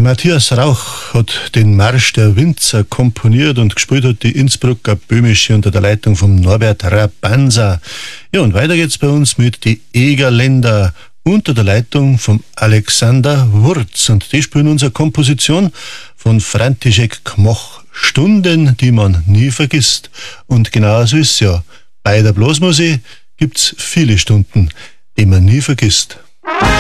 Matthias Rauch hat den Marsch der Winzer komponiert und gespielt hat die Innsbrucker Böhmische unter der Leitung von Norbert Rabanza. Ja, und weiter geht's bei uns mit die Egerländer unter der Leitung von Alexander Wurz. Und die spielen unsere Komposition von František Kmoch. Stunden, die man nie vergisst. Und genau so ist es ja. Bei der Blasmusik gibt's viele Stunden, die man nie vergisst.